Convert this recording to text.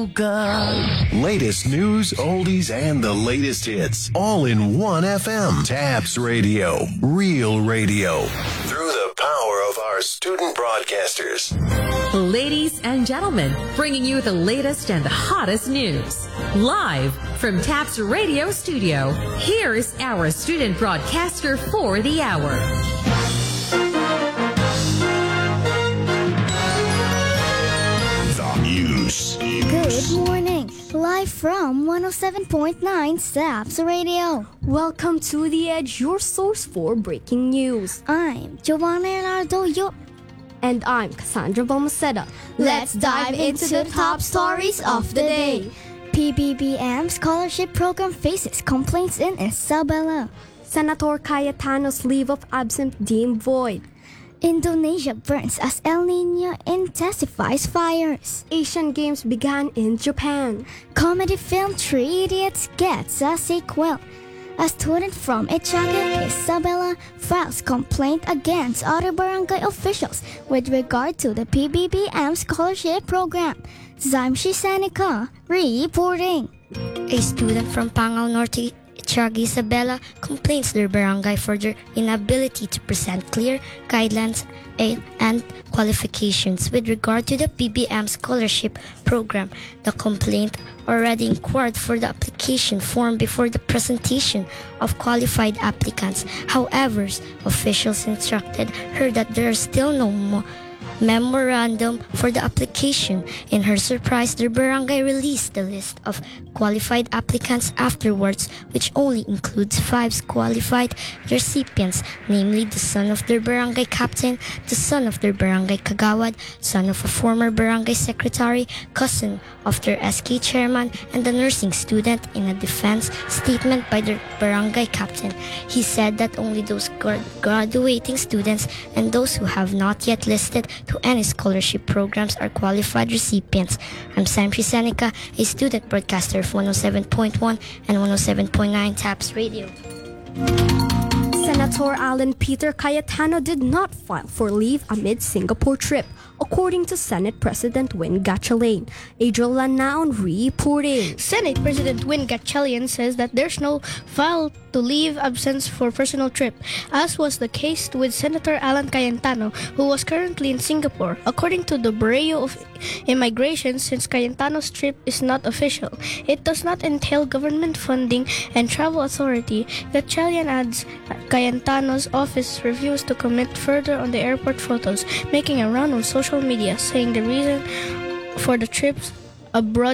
Latest news, oldies, and the latest hits. All in one FM. Tabs Radio. Real radio. Through the power of our student broadcasters. Ladies and gentlemen, bringing you the latest and the hottest news. Live from Tabs Radio Studio, here's our student broadcaster for the hour. News. Good morning. Live from 107.9 Tabs Radio. Welcome to The Edge, your source for breaking news. I'm Giovanna Leonardo Yo. And I'm Cassandra Balmaceda. Let's dive into the top stories of the day. PBBM scholarship program faces complaints in Isabela. Senator Cayetano's leave of absence deemed void. Indonesia burns as El Niño intensifies fires. Asian Games began in Japan. Comedy film Three Idiots gets a sequel. A student from Echagan, Isabela, files complaint against other barangay officials with regard to the PBBM scholarship program. Zaimshi Seneca reporting. A student from Pangaw Norte, Echaga, Isabela, complains their barangay for their inability to present clear guidelines and qualifications with regard to the PBM scholarship program. The complaint already inquired for the application form before the presentation of qualified applicants. However, officials instructed her that there is still no memorandum for the application. In her surprise, the barangay released the list of qualified applicants afterwards, which only includes 5 qualified recipients, namely the son of their barangay captain, the son of their barangay kagawad, son of a former barangay secretary, cousin of their SK chairman, and a nursing student. In a defense statement by the barangay captain, he said that only those graduating students and those who have not yet listed to any scholarship programs are qualified recipients. I'm Zaimshi Seneca, a student broadcaster of 107.1 and 107.9 Tabs Radio. Senator Alan Peter Cayetano did not file for leave amid Singapore trip, according to Senate President Win Gatchalian. Adriel Lanaon reporting. Senate President Win Gatchalian says that there's no file to leave absence for personal trip, as was the case with Senator Alan Cayetano, who was currently in Singapore. According to the Bureau of Immigration, since Cayetano's trip is not official, it does not entail government funding and travel authority. Gatchalian adds Cayetano's office refused to comment further on the airport photos making a round on social media, saying the reason for the trips abroad